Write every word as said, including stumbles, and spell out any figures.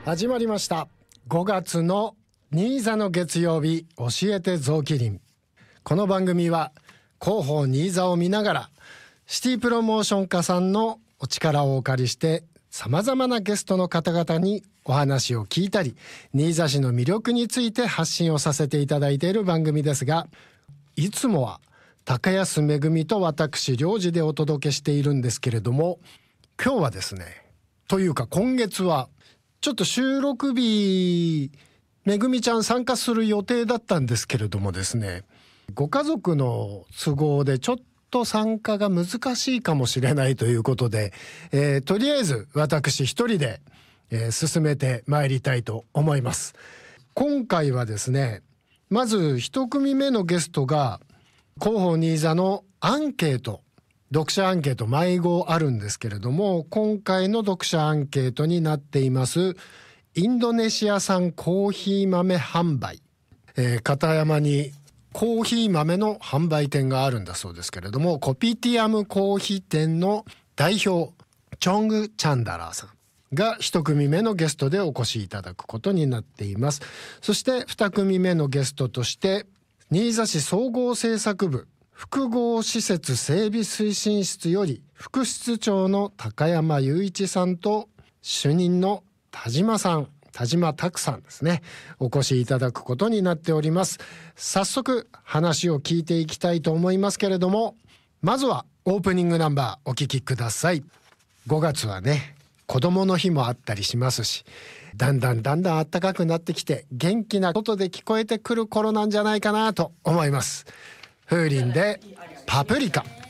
始まりましたごがつの新座の月曜日、教えて臓器林。この番組は広報新座を見ながらシティプロモーション課さんのお力をお借りしてさまざまなゲストの方々にお話を聞いたり、新座市の魅力について発信をさせていただいている番組ですが、いつもは高安めぐみと私領事でお届けしているんですけれども、今日はですね、というか今月はちょっと収録日めぐみちゃん参加する予定だったんですけれどもですね、ご家族の都合でちょっと参加が難しいかもしれないということで、えー、とりあえず私一人で、えー、進めてまいりたいと思います。今回はですね、まず一組目のゲストが広報新座のアンケート、読者アンケート毎号あるんですけれども、今回の読者アンケートになっていますインドネシア産コーヒー豆販売、えー、片山にコーヒー豆の販売店があるんだそうですけれども、コピティアムコーヒー店の代表チョング・チャンダラーさんが一組目のゲストでお越しいただくことになっています。そして二組目のゲストとして新座市総合政策部複合施設整備推進室より副室長の高山雄一さんと主任の田島さん、田島拓さんですね、お越しいただくことになっております。早速話を聞いていきたいと思いますけれども、まずはオープニングナンバーお聴きください。ごがつはね、子供の日もあったりしますし、だんだんだんだん暖かくなってきて元気なことで聞こえてくる頃なんじゃないかなと思います。風鈴でパプリカ。